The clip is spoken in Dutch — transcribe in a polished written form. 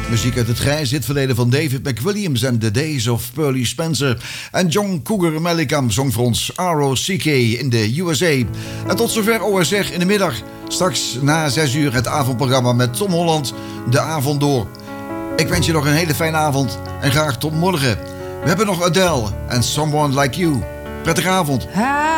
Muziek uit het grijze hitverleden van David McWilliams en The Days of Pearly Spencer. En John Cougar Mellencamp zong voor ons R.O.C.K. in de USA. En tot zover OSR in de middag. Straks na 6 uur het avondprogramma met Tom Holland, De Avond Door. Ik wens je nog een hele fijne avond en graag tot morgen. We hebben nog Adele en Someone Like You. Prettige avond.